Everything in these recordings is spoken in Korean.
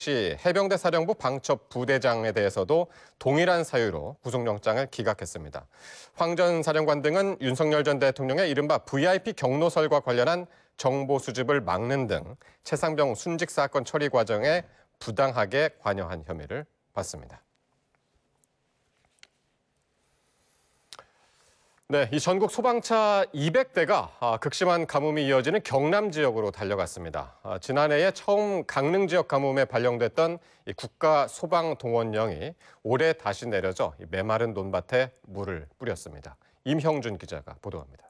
시 해병대 사령부 방첩 부대장에 대해서도 동일한 사유로 구속영장을 기각했습니다. 황 전 사령관 등은 윤석열 전 대통령의 이른바 VIP 경로설과 관련한 정보 수집을 막는 등 최상병 순직 사건 처리 과정에 부당하게 관여한 혐의를 받습니다. 네, 이 전국 소방차 200대가 극심한 가뭄이 이어지는 경남 지역으로 달려갔습니다. 지난해에 처음 강릉 지역 가뭄에 발령됐던 이 국가 소방동원령이 올해 다시 내려져 메마른 논밭에 물을 뿌렸습니다. 임형준 기자가 보도합니다.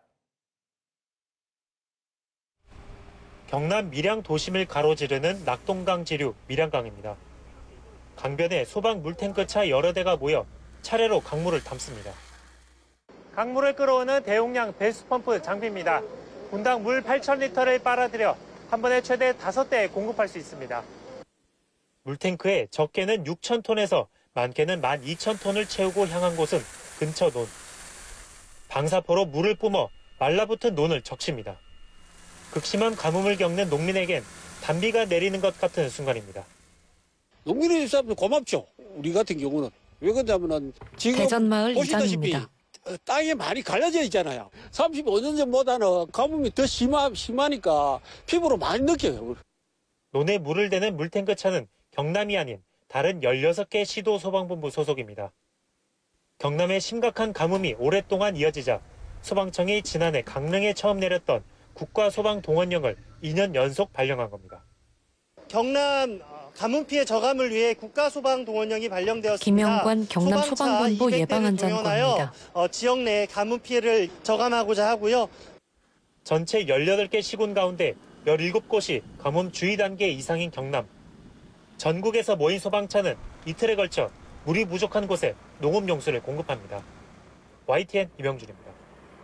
경남 밀양 도심을 가로지르는 낙동강 지류 밀양강입니다. 강변에 소방 물탱크차 여러 대가 모여 차례로 강물을 담습니다. 강물을 끌어오는 대용량 배수펌프 장비입니다. 분당 물 8,000리터를 빨아들여 한 번에 최대 5대에 공급할 수 있습니다. 물탱크에 적게는 6,000톤에서 많게는 12,000톤을 채우고 향한 곳은 근처 논. 방사포로 물을 뿜어 말라붙은 논을 적십니다. 극심한 가뭄을 겪는 농민에겐 단비가 내리는 것 같은 순간입니다. 농민의 입장에서 고맙죠. 우리 같은 경우는. 왜 그러냐면 지금 대전마을 이장입니다. 땅이 많이 갈라져 있잖아요. 35년 전보다는 가뭄이 더 심하니까 피부로 많이 느껴요. 논에 물을 대는 물탱크 차는 경남이 아닌 다른 16개 시도 소방본부 소속입니다. 경남의 심각한 가뭄이 오랫동안 이어지자 소방청이 지난해 강릉에 처음 내렸던 국가소방동원령을 2년 연속 발령한 겁니다. 경남 가뭄 피해 저감을 위해 국가소방동원령이 발령되었습니다. 김영관 경남소방본부 예방안전관입니다. 지역 내 가뭄 피해를 저감하고자 하고요. 전체 18개 시군 가운데 17곳이 가뭄 주의 단계 이상인 경남. 전국에서 모인 소방차는 이틀에 걸쳐 물이 부족한 곳에 농업용수를 공급합니다. YTN 임영준입니다.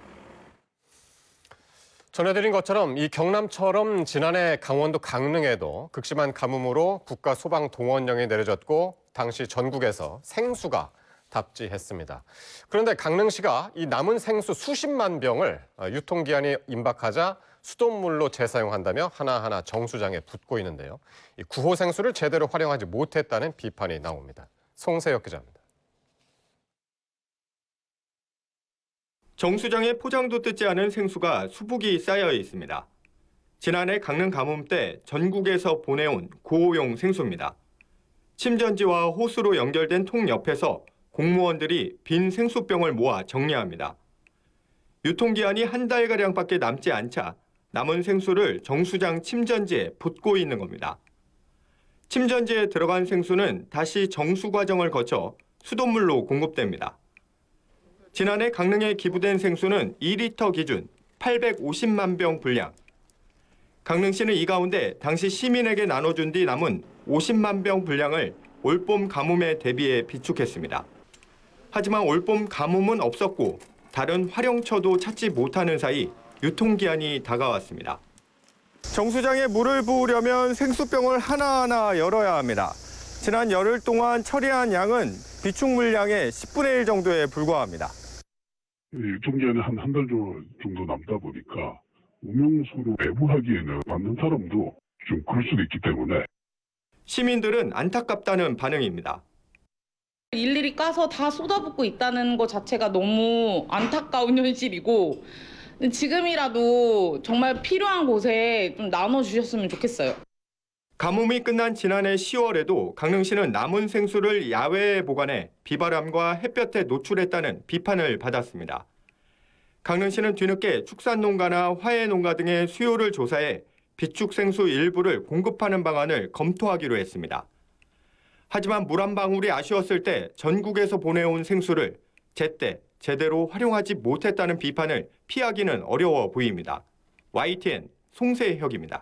전해드린 것처럼 이 경남처럼 지난해 강원도 강릉에도 극심한 가뭄으로 국가소방동원령이 내려졌고 당시 전국에서 생수가 답지했습니다. 그런데 강릉시가 이 남은 생수 수십만 병을 유통기한이 임박하자 수돗물로 재사용한다며 하나하나 정수장에 붓고 있는데요. 이 구호 생수를 제대로 활용하지 못했다는 비판이 나옵니다. 송세혁 기자입니다. 정수장에 포장도 뜯지 않은 생수가 수북이 쌓여 있습니다. 지난해 강릉 가뭄 때 전국에서 보내온 구호용 생수입니다. 침전지와 호스로 연결된 통 옆에서 공무원들이 빈 생수병을 모아 정리합니다. 유통기한이 한 달가량밖에 남지 않자 남은 생수를 정수장 침전지에 붓고 있는 겁니다. 침전지에 들어간 생수는 다시 정수 과정을 거쳐 수돗물로 공급됩니다. 지난해 강릉에 기부된 생수는 2리터 기준 850만 병 분량. 강릉시는 이 가운데 당시 시민에게 나눠준 뒤 남은 50만 병 분량을 올봄 가뭄에 대비해 비축했습니다. 하지만 올봄 가뭄은 없었고 다른 활용처도 찾지 못하는 사이 유통기한이 다가왔습니다. 정수장에 물을 부으려면 생수병을 하나하나 열어야 합니다. 지난 열흘 동안 처리한 양은 비축 물량의 10분의 1 정도에 불과합니다. 유통기한이 한 달 정도 남다 보니까 음용수로 배부하기에는 받는 사람도 좀 그럴 수도 있기 때문에 시민들은 안타깝다는 반응입니다. 일일이 까서 다 쏟아붓고 있다는 것 자체가 너무 안타까운 현실이고 지금이라도 정말 필요한 곳에 좀 나눠주셨으면 좋겠어요. 가뭄이 끝난 지난해 10월에도 강릉시는 남은 생수를 야외에 보관해 비바람과 햇볕에 노출했다는 비판을 받았습니다. 강릉시는 뒤늦게 축산농가나 화훼농가 등의 수요를 조사해 비축 생수 일부를 공급하는 방안을 검토하기로 했습니다. 하지만 물 한 방울이 아쉬웠을 때 전국에서 보내온 생수를 제때 제대로 활용하지 못했다는 비판을 피하기는 어려워 보입니다. YTN 송세혁입니다.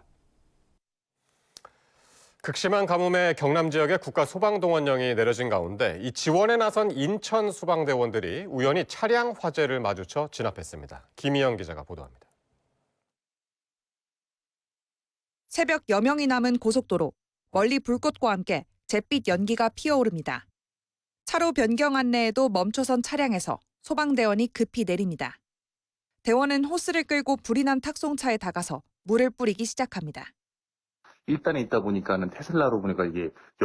극심한 가뭄에 경남 지역에 국가소방동원령이 내려진 가운데 이 지원에 나선 인천 소방대원들이 우연히 차량 화재를 마주쳐 진압했습니다. 김희영 기자가 보도합니다. 새벽 여명이 남은 고속도로. 멀리 불꽃과 함께 잿빛 연기가 피어오릅니다. 차로 변경 안내에도 멈춰선 차량에서 소방대원이 급히 내립니다. 대원은 호스를 끌고 불이 난 탁송차에 다가서 물을 뿌리기 시작합니다. 1단에 있다 보니까는 테슬라로 보니까 이게